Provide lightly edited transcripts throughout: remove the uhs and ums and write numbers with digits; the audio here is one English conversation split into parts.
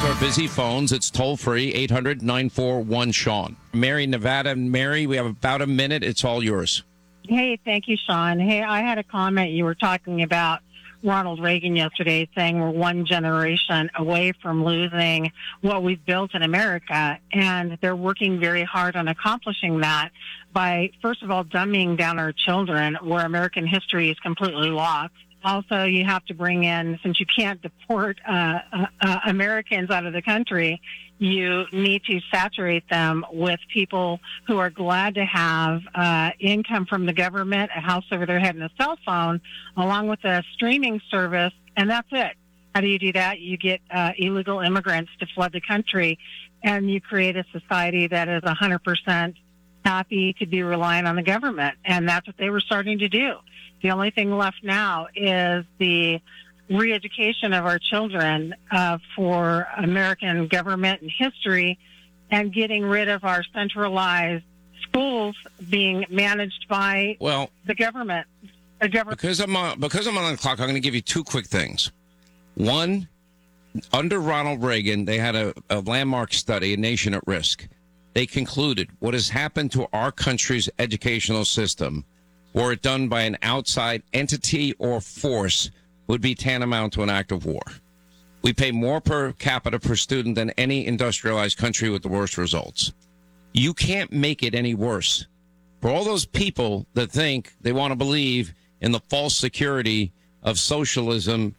to our busy phones. It's toll-free, 800-941-SEAN. Mary, Nevada. Mary, we have about a minute. It's all yours. Hey, thank you, Sean. Hey, I had a comment. You were talking about Ronald Reagan yesterday, saying we're one generation away from losing what we've built in America. And they're working very hard on accomplishing that by, first of all, dumbing down our children, where American history is completely lost. Also, you have to bring in, since you can't deport Americans out of the country, you need to saturate them with people who are glad to have income from the government, a house over their head, and a cell phone, along with a streaming service, and that's it. How do you do that? You get illegal immigrants to flood the country, and you create a society that is 100% happy to be relying on the government, and that's what they were starting to do. The only thing left now is the re-education of our children for American government and history, and getting rid of our centralized schools being managed by the government. Because I'm on the clock, I'm going to give you two quick things. One, under Ronald Reagan, they had a landmark study, A Nation at Risk. They concluded what has happened to our country's educational system, were it done by an outside entity or force, would be tantamount to an act of war. We pay more per capita per student than any industrialized country with the worst results. You can't make it any worse. For all those people that think they want to believe in the false security of socialism,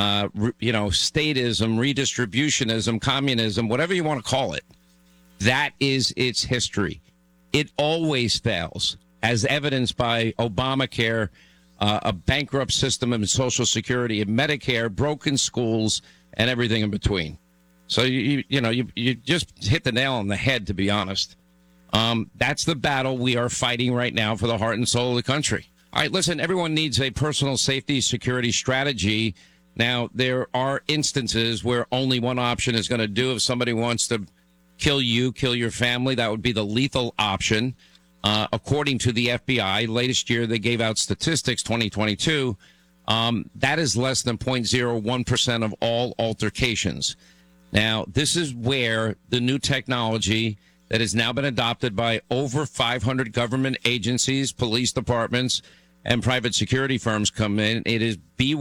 statism, redistributionism, communism, whatever you want to call it, that is its history. It always fails, as evidenced by Obamacare, a bankrupt system of Social Security and Medicare, broken schools, and everything in between. So you just hit the nail on the head, to be honest. That's the battle we are fighting right now for the heart and soul of the country. All right, listen, everyone needs a personal safety security strategy. Now, there are instances where only one option is going to do. If somebody wants to kill you, kill your family, that would be the lethal option. According to the FBI, latest year they gave out statistics, 2022, that is less than 0.01% of all altercations. Now, this is where the new technology that has now been adopted by over 500 government agencies, police departments, and private security firms come in. It is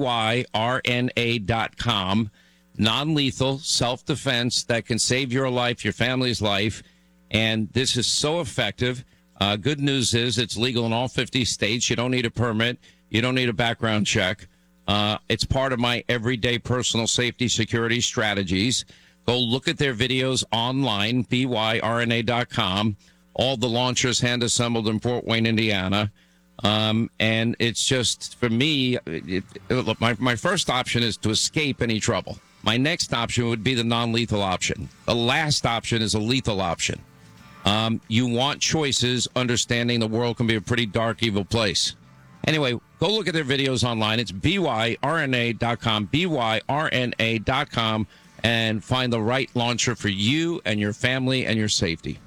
BYRNA.com, non-lethal self-defense that can save your life, your family's life, and this is so effective. Good news is it's legal in all 50 states. You don't need a permit. You don't need a background check. It's part of my everyday personal safety security strategies. Go look at their videos online, BYRNA.com. All the launchers hand assembled in Fort Wayne, Indiana. And it's just, for me, look, my first option is to escape any trouble. My next option would be the non-lethal option. The last option is a lethal option. You want choices, understanding the world can be a pretty dark, evil place. Anyway, go look at their videos online. It's BYRNA.com, BYRNA.com, and find the right launcher for you and your family and your safety.